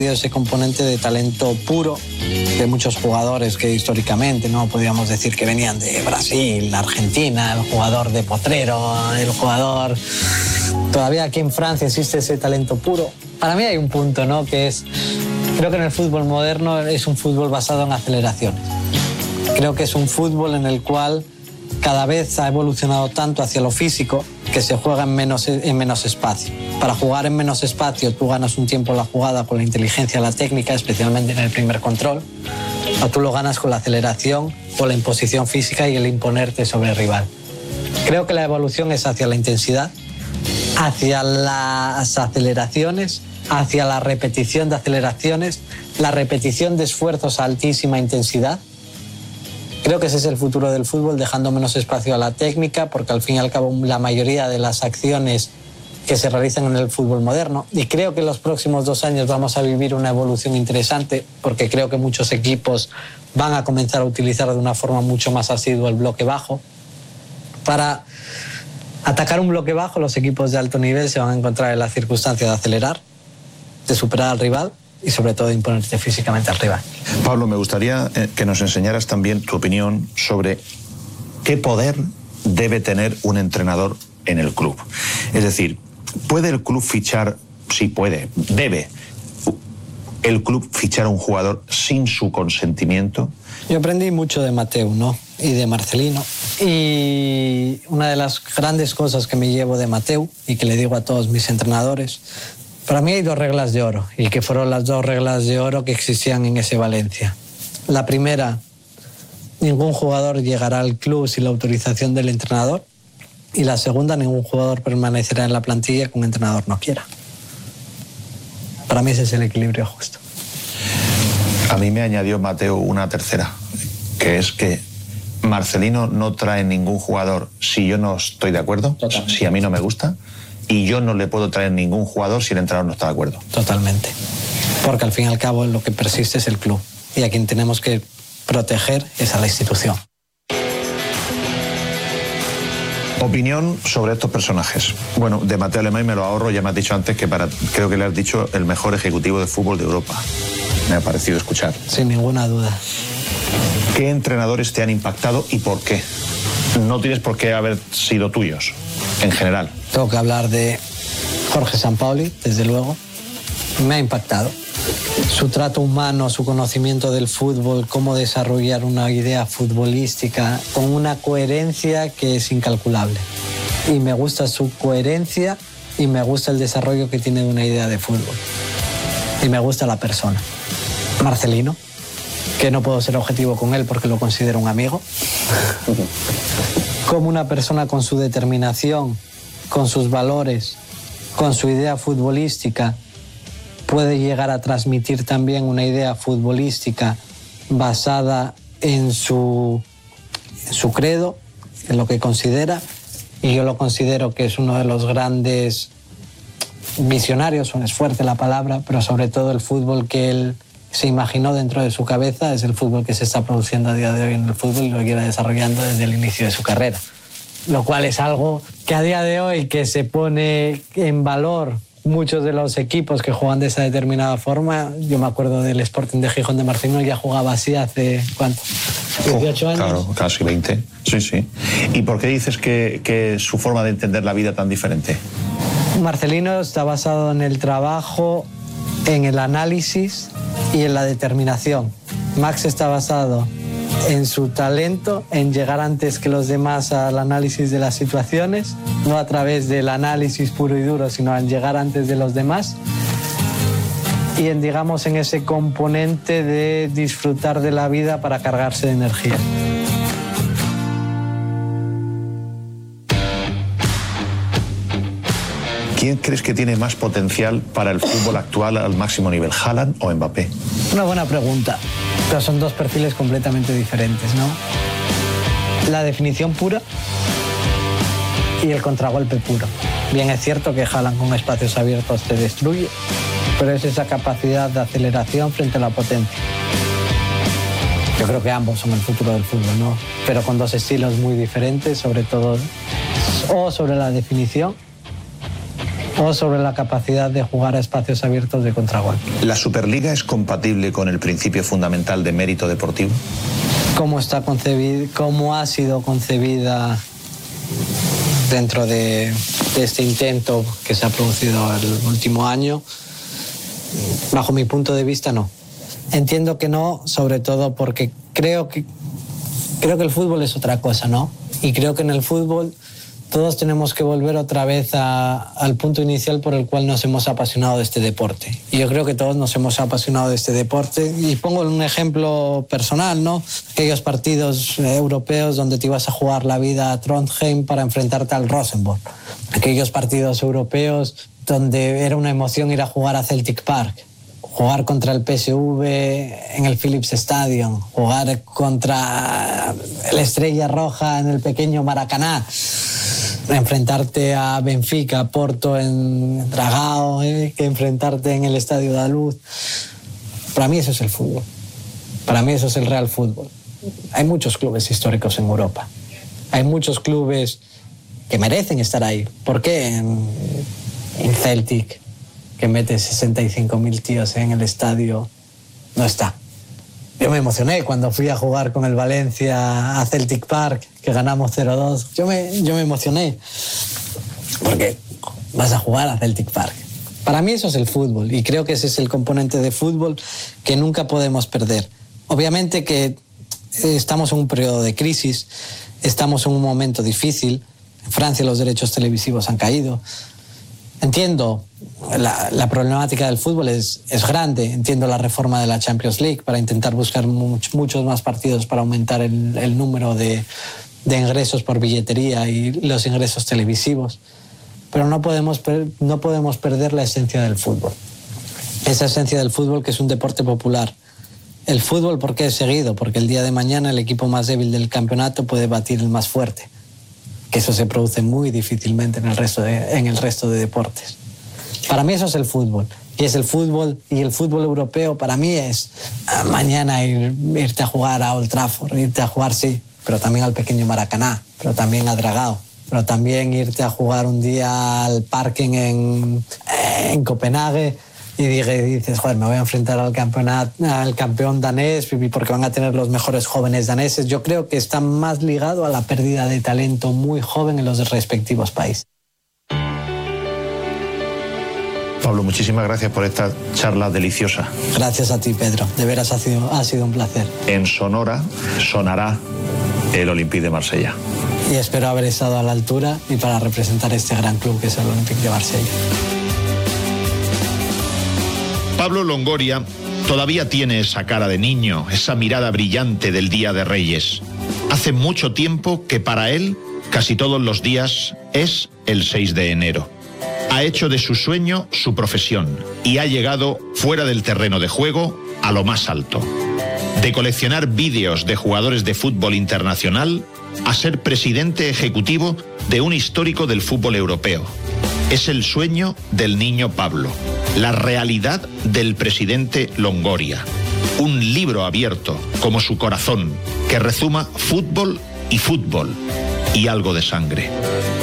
ese componente de talento puro de muchos jugadores que históricamente no podíamos decir que venían de Brasil, Argentina, el jugador de Potrero, el jugador... Todavía aquí en Francia existe ese talento puro. Para mí hay un punto, ¿no? Que es... Creo que en el fútbol moderno es un fútbol basado en aceleraciones. Creo que es un fútbol en el cual cada vez ha evolucionado tanto hacia lo físico que se juega en menos espacio. Para jugar en menos espacio tú ganas un tiempo en la jugada con la inteligencia, la técnica, especialmente en el primer control, o tú lo ganas con la aceleración o la imposición física y el imponerte sobre el rival. Creo que la evolución es hacia la intensidad, hacia las aceleraciones, hacia la repetición de aceleraciones, la repetición de esfuerzos a altísima intensidad. Creo que ese es el futuro del fútbol, dejando menos espacio a la técnica, porque al fin y al cabo la mayoría de las acciones que se realizan en el fútbol moderno, y creo que en los próximos 2 años vamos a vivir una evolución interesante, porque creo que muchos equipos van a comenzar a utilizar de una forma mucho más asidua el bloque bajo. Para atacar un bloque bajo, los equipos de alto nivel se van a encontrar en la circunstancia de acelerar, de superar al rival, y sobre todo de imponerte físicamente al rival. Pablo, me gustaría que nos enseñaras también tu opinión sobre qué poder debe tener un entrenador en el club. Es decir, ¿puede el club fichar? Sí puede, debe el club fichar a un jugador sin su consentimiento. Yo aprendí mucho de Mateu, ¿no? Y de Marcelino. Y una de las grandes cosas que me llevo de Mateu y que le digo a todos mis entrenadores, para mí hay 2 reglas de oro, y que fueron las 2 reglas de oro que existían en ese Valencia. La primera, ningún jugador llegará al club sin la autorización del entrenador. Y la segunda, ningún jugador permanecerá en la plantilla que un entrenador no quiera. Para mí ese es el equilibrio justo. A mí me añadió Mateu una tercera, que es que Marcelino no trae ningún jugador si yo no estoy de acuerdo, totalmente, si a mí no me gusta, y yo no le puedo traer ningún jugador si el entrenador no está de acuerdo. Totalmente. Porque al fin y al cabo lo que persiste es el club, y a quien tenemos que proteger es a la institución. Opinión sobre estos personajes. Bueno, de Mateu Alemany me lo ahorro, ya me has dicho antes que creo que le has dicho el mejor ejecutivo de fútbol de Europa. Me ha parecido escuchar. Sin ninguna duda. ¿Qué entrenadores te han impactado y por qué? No tienes por qué haber sido tuyos, en general. Tengo que hablar de Jorge Sampaoli, desde luego. Me ha impactado. Su trato humano, su conocimiento del fútbol, cómo desarrollar una idea futbolística con una coherencia que es incalculable. Y me gusta su coherencia y me gusta el desarrollo que tiene de una idea de fútbol. Y me gusta la persona. Marcelino, que no puedo ser objetivo con él porque lo considero un amigo. Como una persona con su determinación, con sus valores, con su idea futbolística, puede llegar a transmitir también una idea futbolística basada en su credo, en lo que considera, y yo lo considero que es uno de los grandes visionarios, es fuerte la palabra, pero sobre todo el fútbol que él se imaginó dentro de su cabeza es el fútbol que se está produciendo a día de hoy en el fútbol y lo quiere desarrollando desde el inicio de su carrera. Lo cual es algo que a día de hoy que se pone en valor muchos de los equipos que juegan de esa determinada forma. Yo me acuerdo del Sporting de Gijón de Marcelino, ya jugaba así hace, ¿cuánto? 18 años. Claro, casi 20. Sí, sí. ¿Y por qué dices que su forma de entender la vida tan diferente? Marcelino está basado en el trabajo, en el análisis y en la determinación. Max está basado en su talento, en llegar antes que los demás al análisis de las situaciones, no a través del análisis puro y duro, sino en llegar antes de los demás, y en, digamos, en ese componente de disfrutar de la vida para cargarse de energía. ¿Quién crees que tiene más potencial para el fútbol actual al máximo nivel, Haaland o Mbappé? Una buena pregunta, pero son 2 perfiles completamente diferentes, ¿no? La definición pura y el contragolpe puro. Bien, es cierto que Haaland con espacios abiertos te destruye, pero es esa capacidad de aceleración frente a la potencia. Yo creo que ambos son el futuro del fútbol, ¿no? Pero con 2 estilos muy diferentes, sobre todo, o sobre la definición o sobre la capacidad de jugar a espacios abiertos de contragolpe. ¿La Superliga es compatible con el principio fundamental de mérito deportivo? ¿Cómo está concebida, cómo ha sido concebida dentro de este intento que se ha producido el último año? Bajo mi punto de vista, no. Entiendo que no, sobre todo porque creo que el fútbol es otra cosa, ¿no? Y creo que en el fútbol todos tenemos que volver otra vez al punto inicial por el cual nos hemos apasionado de este deporte. Y yo creo que todos nos hemos apasionado de este deporte. Y pongo un ejemplo personal, ¿no? Aquellos partidos europeos donde te ibas a jugar la vida a Trondheim para enfrentarte al Rosenborg. Aquellos partidos europeos donde era una emoción ir a jugar a Celtic Park. Jugar contra el PSV en el Philips Stadium, jugar contra el Estrella Roja en el pequeño Maracaná, enfrentarte a Benfica, Porto en Dragao, que enfrentarte en el Estadio da Luz. Para mí eso es el fútbol. Para mí eso es el real fútbol. Hay muchos clubes históricos en Europa. Hay muchos clubes que merecen estar ahí. ¿Por qué en Celtic, que mete 65.000 tíos en el estadio, no está? Yo me emocioné cuando fui a jugar con el Valencia a Celtic Park, que ganamos 0-2. Yo me emocioné, porque vas a jugar a Celtic Park. Para mí eso es el fútbol, y creo que ese es el componente de fútbol que nunca podemos perder. Obviamente que estamos en un periodo de crisis, estamos en un momento difícil. En Francia los derechos televisivos han caído. Entiendo, la problemática del fútbol es grande. Entiendo la reforma de la Champions League para intentar buscar muchos más partidos para aumentar el número de ingresos por billetería y los ingresos televisivos. Pero no podemos perder la esencia del fútbol. Esa esencia del fútbol, que es un deporte popular. El fútbol, ¿por qué es seguido? Porque el día de mañana el equipo más débil del campeonato puede batir el más fuerte. Que eso se produce muy difícilmente en el resto de deportes. Para mí eso es el fútbol. Y es el fútbol, y el fútbol europeo para mí es mañana irte a jugar a Old Trafford, irte a jugar, sí, pero también al pequeño Maracaná, pero también a Dragao, pero también irte a jugar un día al Parken en Copenhague y dices, joder, me voy a enfrentar al campeón danés porque van a tener los mejores jóvenes daneses. Yo creo que está más ligado a la pérdida de talento muy joven en los respectivos países. Pablo, muchísimas gracias por esta charla deliciosa. Gracias a ti, Pedro. De veras ha sido un placer. En Sonora sonará el Olympique de Marsella. Y espero haber estado a la altura y para representar este gran club que es el Olympique de Marsella. Pablo Longoria todavía tiene esa cara de niño, esa mirada brillante del Día de Reyes. Hace mucho tiempo que para él, casi todos los días, es el 6 de enero. Ha hecho de su sueño su profesión y ha llegado fuera del terreno de juego a lo más alto. De coleccionar vídeos de jugadores de fútbol internacional a ser presidente ejecutivo de un histórico del fútbol europeo. Es el sueño del niño Pablo, la realidad del presidente Longoria. Un libro abierto, como su corazón, que rezuma fútbol y algo de sangre.